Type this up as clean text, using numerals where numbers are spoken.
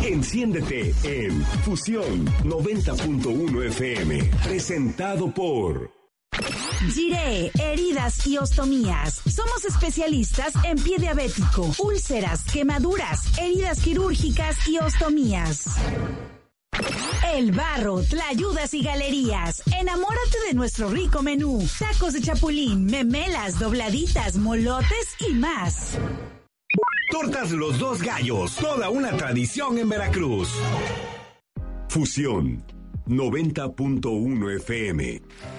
Enciéndete en Fusión 90.1 FM. Presentado por Giré, heridas y ostomías. Somos especialistas en pie diabético, úlceras, quemaduras, heridas quirúrgicas y ostomías. El Barro, Tlayudas y Galerías. Enamórate de nuestro rico menú. Tacos de chapulín, memelas, dobladitas, molotes y más. Tortas Los Dos Gallos, toda una tradición en Veracruz. Fusión 90.1 FM.